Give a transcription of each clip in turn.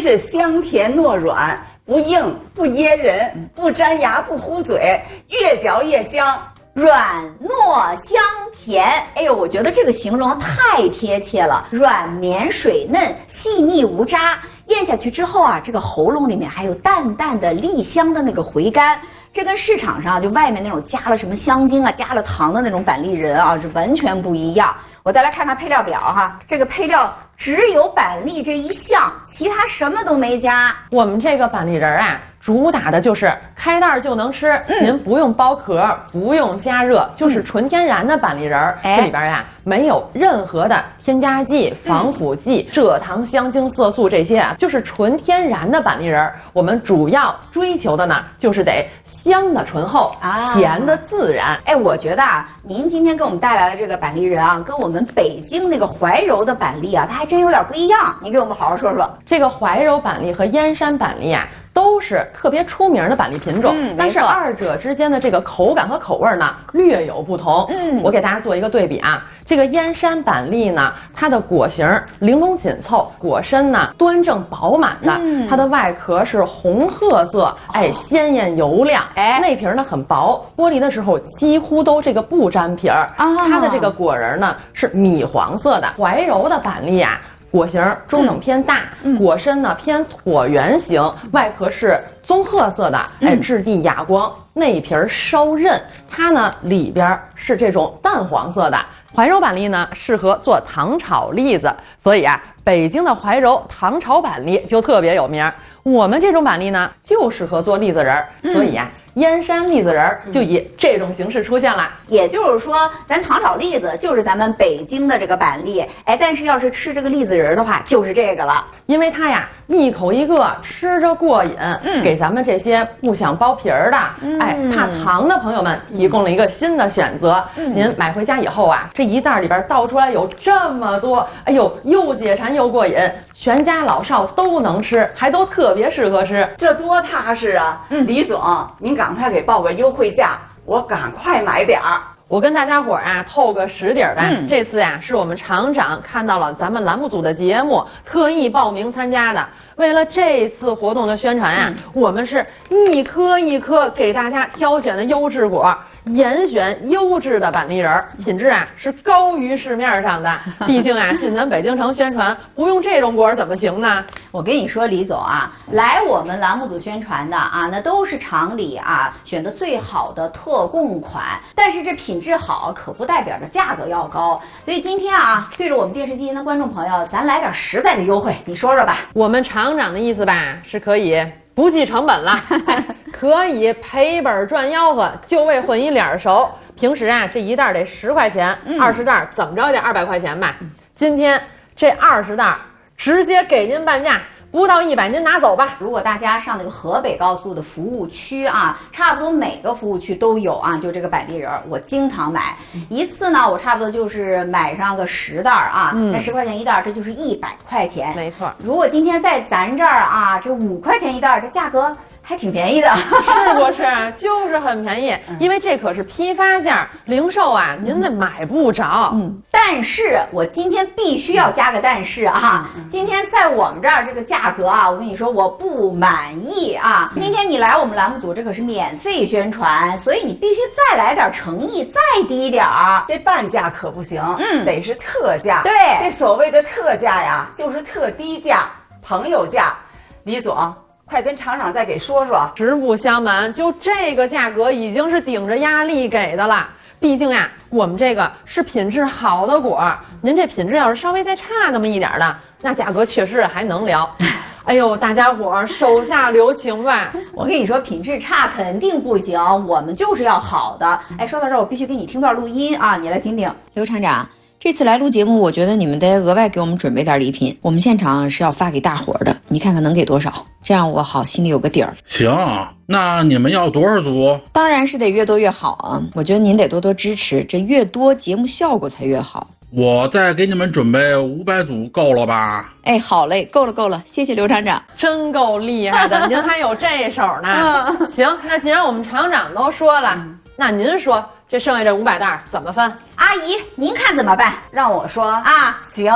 是香甜糯软，不硬不噎人，不粘牙不糊嘴，越嚼越香。 软糯香甜，哎呦，我觉得这个形容太贴切了，软绵水嫩，细腻无渣，咽下去之后啊，这个喉咙里面还有淡淡的栗香的那个回甘，这跟市场上就外面那种加了什么香精啊、加了糖的那种板栗仁啊，是完全不一样。我再来看看配料表哈，这个配料只有板栗这一项，其他什么都没加。 我们这个板栗仁啊，主打的就是开袋就能吃，您不用剥壳，不用加热，就是纯天然的板栗仁。这里边呀没有任何的添加剂、防腐剂、蔗糖、香精、色素这些啊，就是纯天然的板栗仁。我们主要追求的呢，就是得香的醇厚，甜的自然。 哎，我觉得啊，您今天给我们带来的这个板栗仁啊，跟我们北京那个怀柔的板栗啊，它还真有点不一样。你给我们好好说说。 这个怀柔板栗和燕山板栗啊，都是特别出名的板栗品种，但是二者之间的这个口感和口味呢略有不同。我给大家做一个对比啊，这个燕山板栗呢，它的果形玲珑紧凑，果身呢端正饱满的，它的外壳是红褐色，鲜艳油亮，内皮呢很薄，剥离的时候几乎都这个不粘皮儿。它的这个果仁呢是米黄色的，怀柔的板栗啊。果形中等偏大，果身呢偏椭圆形，外壳是棕褐色的，质地哑光，内皮稍韧，它呢里边是这种淡黄色的。怀柔板栗呢适合做糖炒栗子，所以啊，北京的怀柔糖炒板栗就特别有名。我们这种板栗呢就适合做栗子仁，所以啊，燕山栗子仁就以这种形式出现了。 也就是说，咱糖炒栗子就是咱们北京的这个板栗，但是要是吃这个栗子仁的话，就是这个了。 因为它呀一口一个，吃着过瘾，给咱们这些不想剥皮儿的，怕糖的朋友们提供了一个新的选择。您买回家以后啊，这一袋里边倒出来有这么多，哎呦，又解馋又过瘾，全家老少都能吃，还都特别适合吃， 这多踏实啊！李总，您赶快给报个优惠价，我赶快买点儿。 我跟大家伙儿啊透个实底儿吧。这次呀是我们厂长看到了咱们栏目组的节目，特意报名参加的。为了这次活动的宣传啊，我们是一颗一颗给大家挑选的优质果，严选优质的板栗仁，品质啊是高于市面上的。毕竟啊，进咱北京城宣传，不用这种果怎么行呢？ 我跟你说，李总啊，来我们栏目组宣传的啊，那都是厂里啊选的最好的特供款。但是这品质好，可不代表着价格要高。所以今天啊，对着我们电视机前的观众朋友，咱来点实在的优惠，你说说吧。 我们厂长的意思吧，是可以不计成本了，可以赔本赚吆喝，就为混一脸熟。平时啊，这一袋得10块钱，20袋怎么着也得200块钱吧。今天这20袋直接给您半价，不到100您拿走吧。 如果大家上那个河北高速的服务区啊，差不多每个服务区都有啊，就这个板栗仁，我经常买。一次呢，我差不多就是买上个10袋啊，那10块钱一袋，这就是100块钱。 没错。 如果今天在咱这儿啊，这5块钱一袋，这价格还挺便宜的。 是不是？就是很便宜，因为这可是批发价，零售啊，您那买不着。 但是我今天必须要加个但是啊，今天在我们这儿这个价格啊，我跟你说我不满意啊。今天你来我们栏目组，这可是免费宣传，所以你必须再来点诚意，再低点儿。 这半价可不行，得是特价。 对， 这所谓的特价呀，就是特低价、朋友价。李总，快跟厂长再给说说。 实不相瞒，就这个价格已经是顶着压力给的了。毕竟呀，我们这个是品质好的果，您这品质要是稍微再差那么一点的，那价格确实还能聊。哎呦，大家伙儿手下留情吧！ 我跟你说，品质差肯定不行，我们就是要好的。说到这儿，我必须给你听段录音啊，你来听听。刘厂长，这次来录节目，我觉得你们得额外给我们准备点礼品，我们现场是要发给大伙儿的，你看看能给多少，这样我好心里有个底儿。 行，那你们要多少组？ 当然是得越多越好啊！我觉得您得多多支持，这越多节目效果才越好。 我再给你们准备500组，够了吧？ 好嘞，够了，谢谢刘厂长， 真够厉害的，您还有这手呢。行，那既然我们厂长都说了，那您说这剩下这500袋怎么分？ 阿姨您看怎么办？ 让我说啊， 行，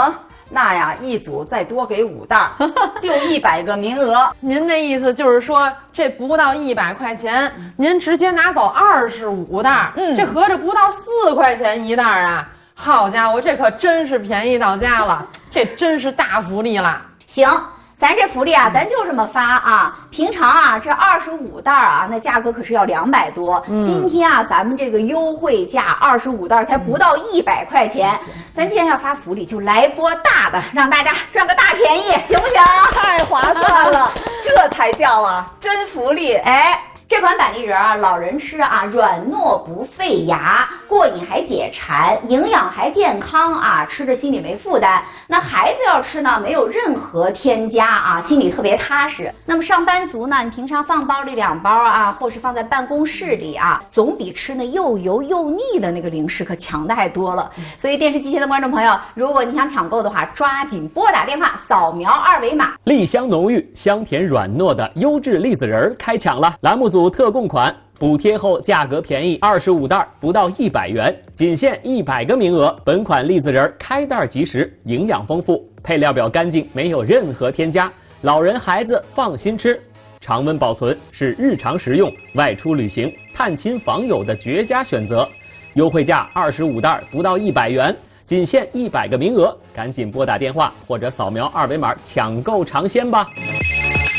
那呀一组再多给5袋，就100个名额。 您那意思就是说，这不到100块钱，您直接拿走25袋，这合着不到4块钱1袋啊！好家伙，这可真是便宜到家了，这真是大福利了。 行。咱这福利啊，咱就这么发啊！平常啊，这25袋啊，那价格可是要200多。今天啊，咱们这个优惠价25袋才不到100块钱。咱既然要发福利，就来波大的，让大家赚个大便宜，行不行？ 太划算了，这才叫啊真福利！ 哎。这款板栗仁啊，老人吃啊，软糯不费牙，过瘾还解馋，营养还健康啊，吃着心里没负担。那孩子要吃呢，没有任何添加啊，心里特别踏实。那么上班族呢，你平常放包里2包啊，或是放在办公室里啊，总比吃那又油又腻的那个零食可强太多了。所以电视机前的观众朋友，如果你想抢购的话，抓紧拨打电话，扫描2维码。 栗香浓郁、香甜软糯的优质栗子仁开抢了！栏目组特供款，补贴后价格便宜，25袋不到100元，仅限100个名额。本款栗子仁开袋即食，营养丰富，配料表干净，没有任何添加，老人孩子放心吃。常温保存是日常食用、外出旅行、探亲访友的绝佳选择。优惠价25袋不到100元，仅限100个名额，赶紧拨打电话或者扫描2维码抢购尝鲜吧。